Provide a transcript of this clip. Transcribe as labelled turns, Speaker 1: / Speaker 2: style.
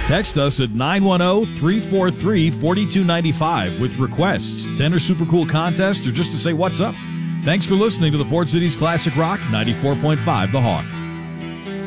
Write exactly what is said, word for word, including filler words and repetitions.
Speaker 1: Text us at nine one zero, three four three, four two nine five with requests, to enter Super Cool contest, or just to say what's up. Thanks for listening to the Port City's Classic Rock ninety-four point five The Hawk.